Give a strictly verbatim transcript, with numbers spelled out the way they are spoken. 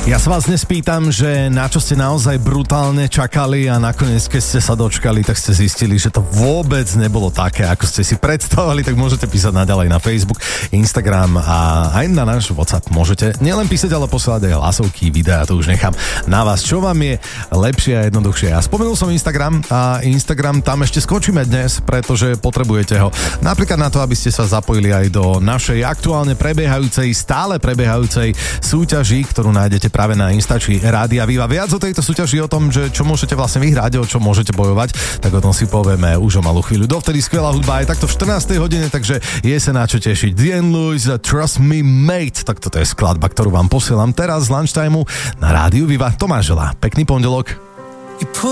Ja sa vás dnes pýtam, že na čo ste naozaj brutálne čakali a nakoniec, keď ste sa dočkali, tak ste zistili, že to vôbec nebolo také, ako ste si predstavovali, tak môžete písať naďalej na Facebook, Instagram a aj na náš WhatsApp môžete nielen písať, ale posielať aj hlasovky, videá, to už nechám na vás. Čo vám je lepšie a jednoduchšie? Ja spomenul som Instagram a Instagram tam ešte skočíme dnes, pretože potrebujete ho. Napríklad na to, aby ste sa zapojili aj do našej aktuálne prebiehajúcej, stále prebiehajúcej súťaži, ktorú nájdete práve na Instači Rádia Viva. Viac o tejto súťaži, o tom, že čo môžete vlastne vyhrať, o čo môžete bojovať, tak o tom si povieme už o malú chvíľu. Dovtedy skvelá hudba aj takto v štrnástej hodine, takže je sa na čo tešiť. Diane Lewis, Trust Me Mate, tak toto je skladba, ktorú vám posielam teraz z lunchtimeu na Rádiu Viva. Tomáš želá. Pekný pondelok.